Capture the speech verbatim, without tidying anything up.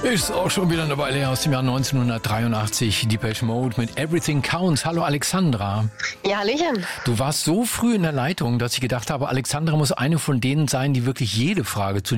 Ist auch schon wieder eine Weile her, aus dem Jahr neunzehnhundertdreiundachtzig. Depeche Mode mit Everything Counts. Hallo Alexandra. Ja, Hallöchen. Du warst so früh in der Leitung, dass ich gedacht habe, Alexandra muss eine von denen sein, die wirklich jede Frage zu